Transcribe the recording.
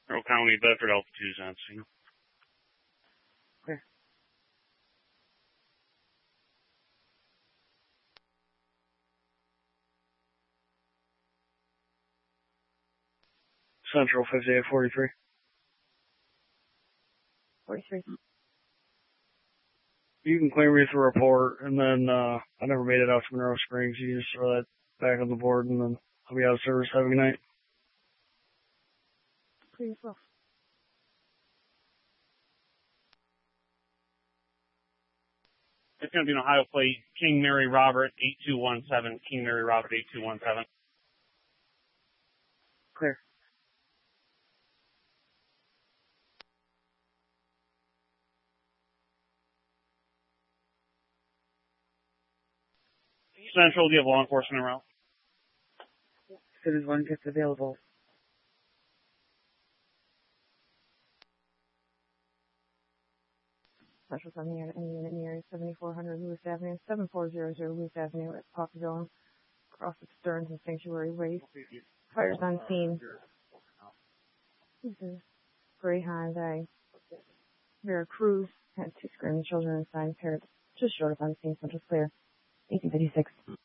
Earl County, Bedford, altitude sensing. Clear. Central 5843. 43. You can claim me through a report, and then I never made it out to Monroe Springs. You just throw that back on the board, and then I'll be out of service. Have a good night. Clear yourself. It's going to be an Ohio plate, King Mary Robert 8217, King Mary Robert 8217. Clear. Central, do you have law enforcement around? As soon as one gets available. Special 7 unit, any unit near 7400 Lewis Avenue, 7400 Lewis Avenue at Popzone, across the Stearns and Sanctuary Way. Fires on scene. This is Gray Hyundai. Veracruz had 2 screaming children inside, paired just short of on scene, Central clear. 1856.